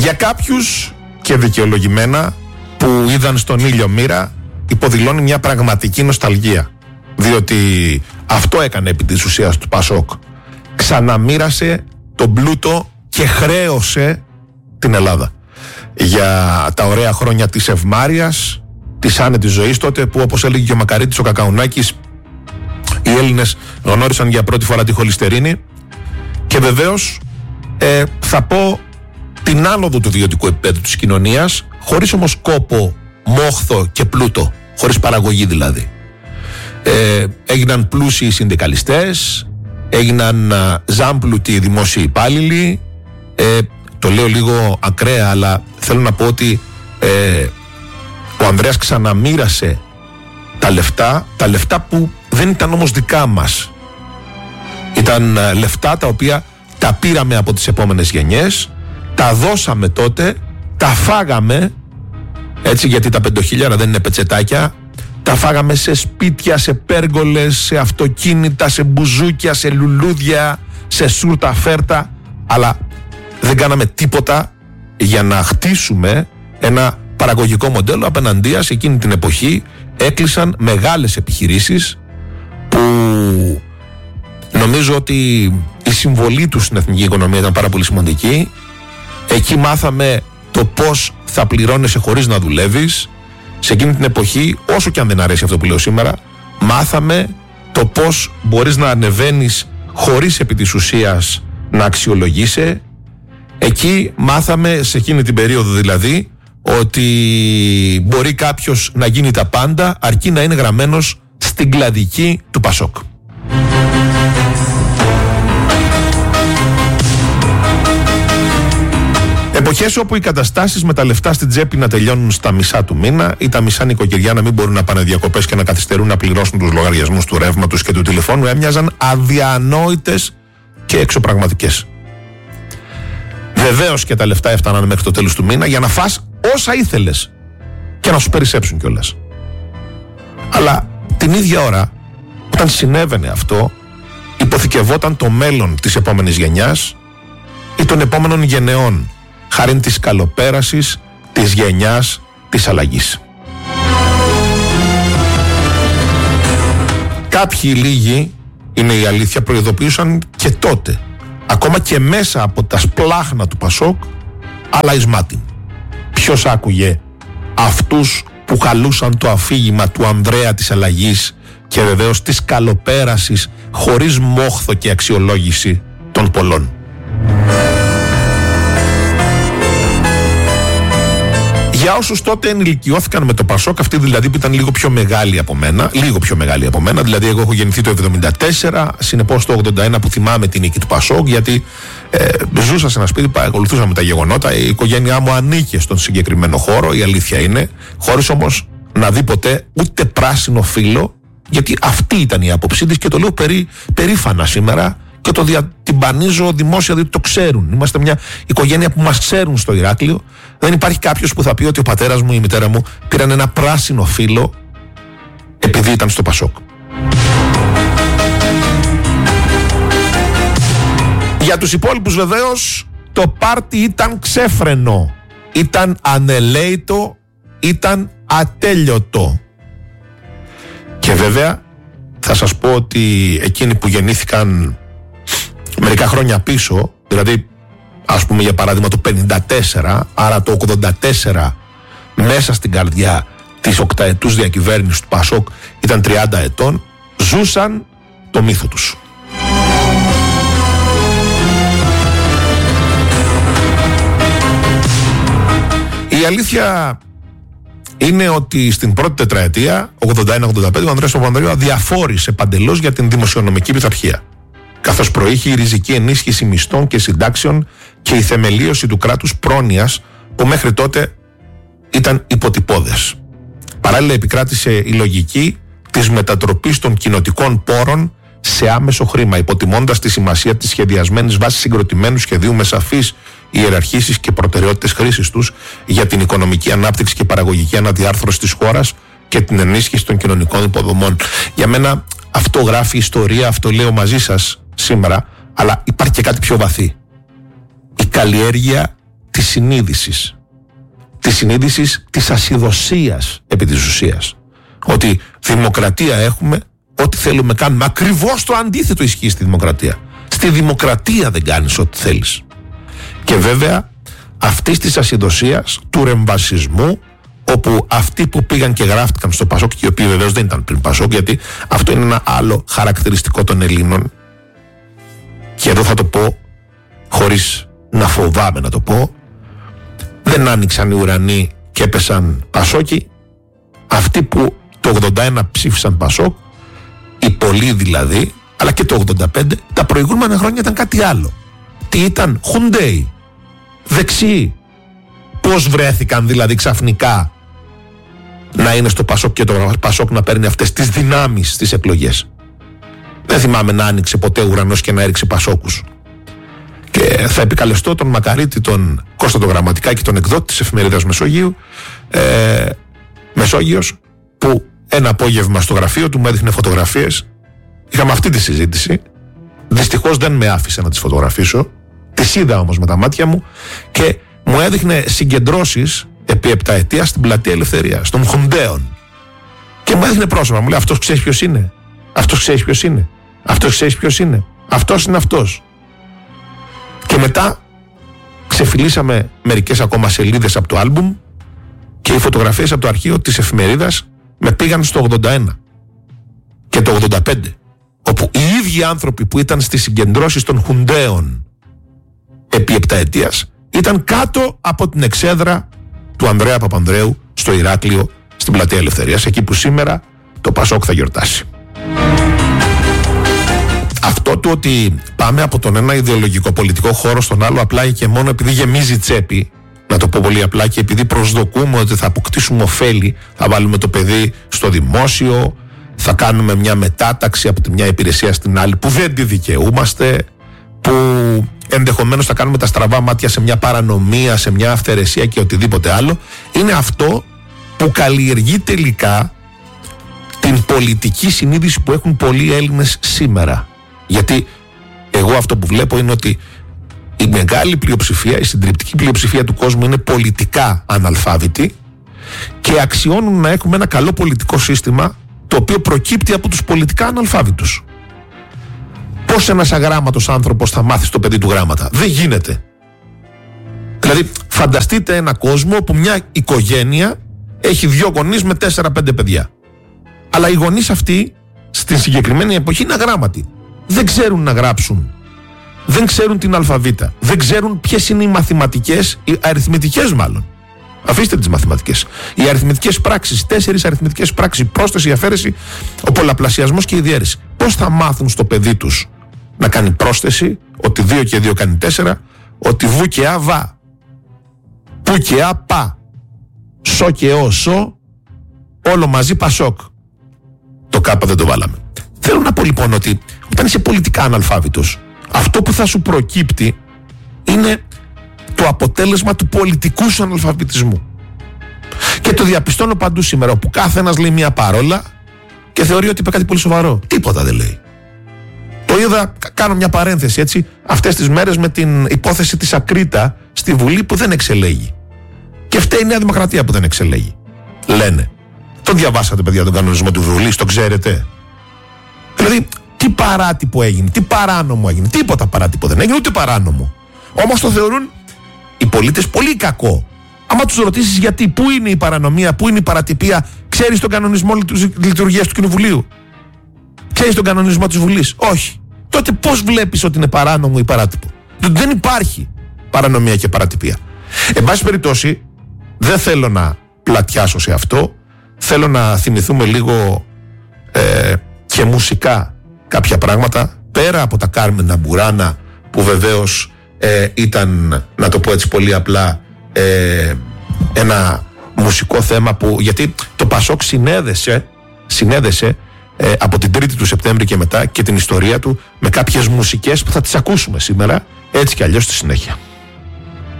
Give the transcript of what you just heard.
Για κάποιους, και δικαιολογημένα, που είδαν στον ήλιο μοίρα, υποδηλώνει μια πραγματική νοσταλγία. Διότι αυτό έκανε επί της ουσίας του Πασόκ. Ξαναμοίρασε τον πλούτο και χρέωσε την Ελλάδα για τα ωραία χρόνια της ευμάρειας, της άνετης ζωής τότε, που όπως έλεγε και ο Μακαρίτης ο Κακαουνάκης, οι Έλληνες γνώρισαν για πρώτη φορά τη χολυστερίνη. Και βεβαίως θα πω την άνοδο του ιδιωτικού επίπεδου της κοινωνίας, χωρίς όμως κόπο, μόχθο και πλούτο, χωρίς παραγωγή δηλαδή. Έγιναν πλούσιοι συνδικαλιστές, έγιναν ζάμπλουτοι δημόσιοι υπάλληλοι. Το λέω λίγο ακραία, αλλά θέλω να πω ότι ο Ανδρέας ξαναμοίρασε τα λεφτά που δεν ήταν όμως δικά μας. Ήταν λεφτά τα οποία τα πήραμε από τις επόμενες γενιές, τα δώσαμε τότε, τα φάγαμε, έτσι, γιατί τα 5.000 δεν είναι πετσετάκια. Τα φάγαμε σε σπίτια, σε πέργολες, σε αυτοκίνητα, σε μπουζούκια, σε λουλούδια, σε σούρτα φέρτα, αλλά δεν κάναμε τίποτα για να χτίσουμε ένα παραγωγικό μοντέλο. Απέναντία σε εκείνη την εποχή έκλεισαν μεγάλες επιχειρήσεις που νομίζω ότι η συμβολή τους στην εθνική οικονομία ήταν πάρα πολύ σημαντική. Εκεί μάθαμε το πώς θα πληρώνεσαι χωρίς να δουλεύεις. Σε εκείνη την εποχή, όσο και αν δεν αρέσει αυτό που λέω σήμερα, μάθαμε το πώς μπορείς να ανεβαίνεις χωρίς επί της ουσίας να αξιολογείσαι. Εκεί μάθαμε, σε εκείνη την περίοδο δηλαδή, ότι μπορεί κάποιος να γίνει τα πάντα αρκεί να είναι γραμμένος στην κλαδική του Πασόκ. Εποχές όπου οι καταστάσεις με τα λεφτά στην τσέπη να τελειώνουν στα μισά του μήνα ή τα μισά νοικοκυριά να μην μπορούν να πάνε διακοπές και να καθυστερούν να πληρώσουν τους λογαριασμούς του ρεύματος και του τηλεφώνου έμοιαζαν αδιανόητες και εξωπραγματικές. Βεβαίως και τα λεφτά έφταναν μέχρι το τέλος του μήνα για να φας όσα ήθελες και να σου περισσέψουν κιόλας. Αλλά την ίδια ώρα, όταν συνέβαινε αυτό, υποθηκευόταν το μέλλον της επόμενης γενιάς ή των επόμενων γενεών, χάριν της καλοπέρασης της γενιάς της αλλαγής. Κάποιοι λίγοι, είναι η αλήθεια, προειδοποιούσαν και τότε, ακόμα και μέσα από τα σπλάχνα του Πασόκ, αλλά εις μάτιν. Ποιος άκουγε αυτούς που χαλούσαν το αφήγημα του Ανδρέα της αλλαγής και βεβαίως της καλοπέρασης χωρίς μόχθο και αξιολόγηση των πολλών. Για όσους τότε ενηλικιώθηκαν με το Πασόκ, αυτοί δηλαδή που ήταν λίγο πιο μεγάλοι από μένα, δηλαδή εγώ έχω γεννηθεί το 1974, συνεπώς το 1981 που θυμάμαι την νίκη του Πασόκ, γιατί ζούσα σε ένα σπίτι, παρακολουθούσαμε τα γεγονότα, η οικογένειά μου ανήκε στον συγκεκριμένο χώρο, η αλήθεια είναι, χωρίς όμως να δει ποτέ ούτε πράσινο φύλλο, γιατί αυτή ήταν η άποψή της και το λέω περήφανα σήμερα και το διατυμπανίζω δημόσια, διότι το ξέρουν. Είμαστε μια οικογένεια που μας ξέρουν στο Ηράκλειο. Δεν υπάρχει κάποιος που θα πει ότι ο πατέρας μου ή η μητέρα μου πήραν ένα πράσινο φύλλο επειδή ήταν στο Πασόκ. Για τους υπόλοιπους βεβαίως το πάρτι ήταν ξέφρενο, ήταν ανελαίητο, ήταν ατέλειωτο. Και βέβαια θα σας πω ότι εκείνοι που γεννήθηκαν μερικά χρόνια πίσω, δηλαδή ας πούμε για παράδειγμα το 54, άρα το 84 μέσα στην καρδιά της οκταετούς διακυβέρνησης του Πασόκ ήταν 30 ετών, ζούσαν το μύθο τους. Η αλήθεια είναι ότι στην πρώτη τετραετία, 81-85, ο Ανδρέας Παπανδρέου αδιαφόρησε παντελώς για την δημοσιονομική πειθαρχία, καθώς προείχε η ριζική ενίσχυση μισθών και συντάξεων και η θεμελίωση του κράτους πρόνοιας που μέχρι τότε ήταν υποτυπώδες. Παράλληλα επικράτησε η λογική της μετατροπής των κοινοτικών πόρων σε άμεσο χρήμα, υποτιμώντας τη σημασία της σχεδιασμένης βάσης συγκροτημένου σχεδίου με σαφείς ιεραρχήσεις και προτεραιότητες χρήσης τους για την οικονομική ανάπτυξη και παραγωγική αναδιάρθρωση της χώρας και την ενίσχυση των κοινωνικών υποδομών. Για μένα αυτό γράφει ιστορία, αυτό λέω μαζί σας σήμερα, αλλά υπάρχει και κάτι πιο βαθύ. Η καλλιέργεια της συνείδησης. Της συνείδησης της ασυδοσίας επί της ουσίας. Ότι δημοκρατία έχουμε, ό,τι θέλουμε κάνουμε. Ακριβώς το αντίθετο ισχύει στη δημοκρατία. Στη δημοκρατία δεν κάνεις ό,τι θέλεις. Και βέβαια αυτής της ασυδοσίας, του ρεμβασισμού, όπου αυτοί που πήγαν και γράφτηκαν στο Πασόκ, και οι οποίοι βεβαίως δεν ήταν πριν Πασόκ, γιατί αυτό είναι ένα άλλο χαρακτηριστικό των Ελλήνων, και εδώ θα το πω χωρίς να φοβάμαι να το πω, δεν άνοιξαν οι ουρανοί και έπεσαν Πασόκοι. Αυτοί που το 81 ψήφισαν Πασόκ, οι πολλοί δηλαδή, αλλά και το 85, τα προηγούμενα χρόνια ήταν κάτι άλλο. Τι ήταν? Χουντέι, δεξιοί. Πώς βρέθηκαν δηλαδή ξαφνικά να είναι στο Πασόκ και το Πασόκ να παίρνει αυτές τις δυνάμεις στις εκλογές? Δεν θυμάμαι να άνοιξε ποτέ ουρανός και να έριξε Πασόκους. Και θα επικαλεστώ τον Μακαρίτη, τον Κώστα τον Γραμματικάκη, τον εκδότη της εφημερίδας Μεσόγειος, που ένα απόγευμα στο γραφείο του μου έδειχνε φωτογραφίες. Είχαμε αυτή τη συζήτηση. Δυστυχώς δεν με άφησε να τις φωτογραφίσω. Τις είδα όμως με τα μάτια μου και μου έδειχνε συγκεντρώσεις επί 7 ετία στην Πλατεία Ελευθερίας, των Χουντέων. Και μου έδειχνε πρόσωπα. Μου λέει, αυτός ξέρεις ποιος είναι? Αυτός ξέρεις ποιος είναι? Αυτός ξέρεις ποιος είναι? Αυτός είναι αυτός. Και μετά ξεφυλίσαμε μερικές ακόμα σελίδες από το άλμπουμ και οι φωτογραφίες από το αρχείο της εφημερίδας με πήγαν στο 81 και το 85, όπου οι ίδιοι άνθρωποι που ήταν στις συγκεντρώσεις των Χουντέων επί 7 ετίας ήταν κάτω από την εξέδρα του Ανδρέα Παπανδρέου στο Ηράκλειο, στην Πλατεία Ελευθερίας, εκεί που σήμερα το Πασόκ θα γιορτάσει. Αυτό του ότι πάμε από τον ένα ιδεολογικό πολιτικό χώρο στον άλλο απλά και μόνο επειδή γεμίζει τσέπη, να το πω πολύ απλά, και επειδή προσδοκούμε ότι θα αποκτήσουμε ωφέλη, θα βάλουμε το παιδί στο δημόσιο, θα κάνουμε μια μετάταξη από τη μια υπηρεσία στην άλλη που δεν τη δικαιούμαστε, που ενδεχομένως θα κάνουμε τα στραβά μάτια σε μια παρανομία, σε μια αυθαιρεσία και οτιδήποτε άλλο, είναι αυτό που καλλιεργεί τελικά την πολιτική συνείδηση που έχουν πολλοί Έλληνες σήμερα. Γιατί εγώ αυτό που βλέπω είναι ότι η μεγάλη πλειοψηφία, η συντριπτική πλειοψηφία του κόσμου είναι πολιτικά αναλφάβητοι και αξιώνουν να έχουμε ένα καλό πολιτικό σύστημα το οποίο προκύπτει από τους πολιτικά αναλφάβητους. Πώς ένας αγράμματος άνθρωπος θα μάθει στο παιδί του γράμματα? Δεν γίνεται. Δηλαδή φανταστείτε ένα κόσμο όπου μια οικογένεια έχει 2 γονείς με 4-5 παιδιά. Αλλά οι γονείς αυτοί στην συγκεκριμένη εποχή είναι αγράμματοι. Δεν ξέρουν να γράψουν. Δεν ξέρουν την αλφαβήτα. Δεν ξέρουν ποιες είναι οι μαθηματικές, οι αριθμητικές μάλλον. Αφήστε τις μαθηματικές. Οι αριθμητικές πράξεις, 4 αριθμητικές πράξεις, η πρόσθεση, η αφαίρεση, ο πολλαπλασιασμός και η διαίρεση. Πώς θα μάθουν στο παιδί τους να κάνει πρόσθεση, ότι 2 και 2 κάνει 4, ότι βου και α βα, που και α πα, σο και ο σο, όλο μαζί Πασόκ. Το κάπα δεν το βάλαμε. Θέλω να πω λοιπόν ότι όταν είσαι πολιτικά αναλφάβητος, αυτό που θα σου προκύπτει είναι το αποτέλεσμα του πολιτικού σου αναλφαβητισμού. Και το διαπιστώνω παντού σήμερα, όπου κάθε ένας λέει μια παρόλα και θεωρεί ότι είπε κάτι πολύ σοβαρό. Τίποτα δεν λέει. Το είδα, κάνω μια παρένθεση έτσι, αυτές τις μέρες με την υπόθεση της Ακρίτα στη Βουλή που δεν εξελέγει. Και φταίει η Νέα Δημοκρατία που δεν εξελέγει. Λένε. Το διαβάσατε, παιδιά, τον κανονισμό του Βουλής, το ξέρετε? Δηλαδή, τι παράτυπο έγινε, τι παράνομο έγινε? Τίποτα παράτυπο δεν έγινε, ούτε παράνομο. Όμως το θεωρούν οι πολίτες πολύ κακό. Άμα τους ρωτήσεις γιατί, πού είναι η παρανομία, πού είναι η παρατυπία, ξέρεις τον κανονισμό λειτουργίας του Κοινοβουλίου? Ξέρεις τον κανονισμό της Βουλής? Όχι. Τότε πώς βλέπεις ότι είναι παράνομο ή παράτυπο? Δεν υπάρχει παρανομία και παρατυπία. Εν πάση περιπτώσει, δεν θέλω να πλατιάσω σε αυτό. Θέλω να θυμηθούμε λίγο και μουσικά κάποια πράγματα, πέρα από τα Κάρμενα Μπουράνα, που βεβαίως ήταν, να το πω έτσι πολύ απλά, ένα μουσικό θέμα που, γιατί το Πασόκ συνέδεσε από την 3η του Σεπτέμβρη και μετά και την ιστορία του με κάποιες μουσικές που θα τις ακούσουμε σήμερα έτσι κι αλλιώς στη συνέχεια.